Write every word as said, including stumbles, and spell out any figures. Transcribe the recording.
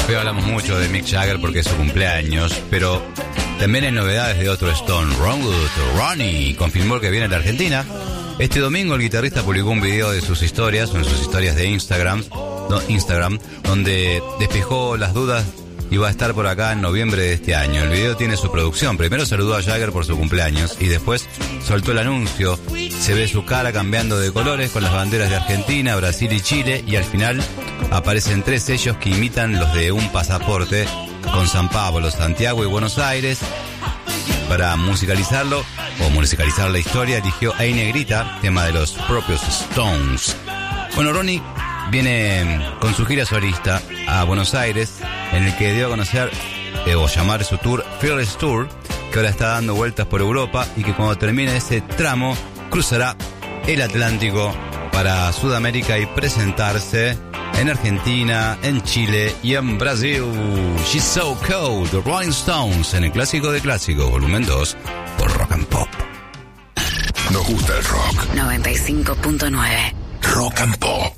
Hoy hablamos mucho de Mick Jagger porque es su cumpleaños, pero también hay novedades de otro Stone. Ron Wood, Ronnie, confirmó que viene a la Argentina. Este domingo el guitarrista publicó un video de sus historias, o en sus historias de Instagram, no, Instagram, donde despejó las dudas y va a estar por acá en noviembre de este año. El video tiene su producción. Primero saludó a Jagger por su cumpleaños y después soltó el anuncio. Se ve su cara cambiando de colores con las banderas de Argentina, Brasil y Chile, y al final aparecen tres sellos que imitan los de un pasaporte, con San Pablo, Santiago y Buenos Aires. Para musicalizarlo o musicalizar la historia eligió Hey Negrita, tema de los propios Stones. Bueno, Ronnie viene con su gira solista a Buenos Aires, en el que dio a conocer eh, o llamar su tour Fearless Tour, que ahora está dando vueltas por Europa y que cuando termine ese tramo cruzará el Atlántico para Sudamérica y presentarse en Argentina, en Chile y en Brasil. She's So Cold, The Rolling Stones, en el Clásico de Clásicos, volumen dos, por Rock and Pop. Nos gusta el rock. noventa y cinco punto nueve Rock and Pop.